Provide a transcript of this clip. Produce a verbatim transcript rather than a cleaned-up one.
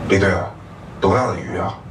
李队啊，多大的鱼啊？